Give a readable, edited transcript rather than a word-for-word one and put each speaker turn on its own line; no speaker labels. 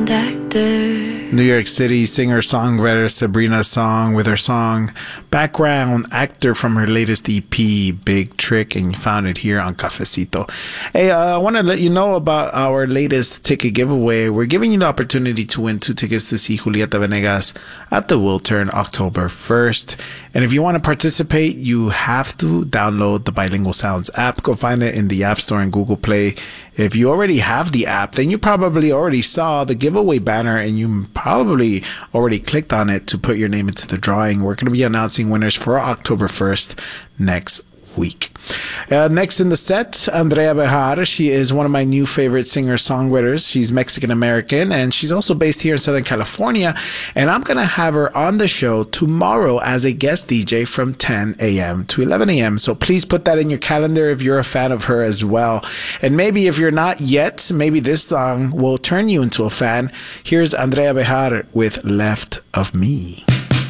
actor.
New York City singer-songwriter Sabrina Song with her song Background Actor from her latest EP, Big Trick, and you found it here on Cafecito. Hey, I want to let you know about our latest ticket giveaway. We're giving you the opportunity to win 2 tickets to see Julieta Venegas at the Wiltern October 1st. And if you want to participate, you have to download the Bilingual Sounds app. Go find it in the App Store and Google Play. If you already have the app, then you probably already saw the giveaway banner and you probably already clicked on it to put your name into the drawing. We're going to be announcing winners for October 1st next week. Next in the set, Andrea Bejar. She is one of my new favorite singer-songwriters. She's Mexican-American, and she's also based here in Southern California. And I'm going to have her on the show tomorrow as a guest DJ from 10 a.m. to 11 a.m. So please put that in your calendar if you're a fan of her as well. And maybe if you're not yet, maybe this song will turn you into a fan. Here's Andrea Bejar with Left of Me.